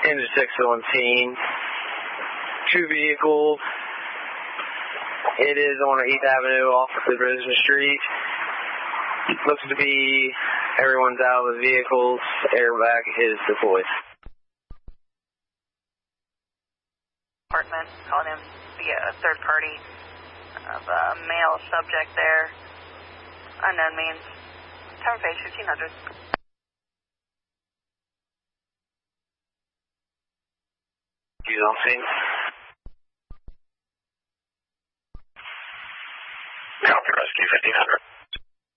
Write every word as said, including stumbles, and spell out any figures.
into six seventeen. Two vehicles. It is on eighth Avenue off of Roseman Street. Looks to be everyone's out of the vehicles. Airbag is deployed. Apartment, calling in via a third party of a male subject there. Unknown means. Tower page fifteen hundred. You don't see?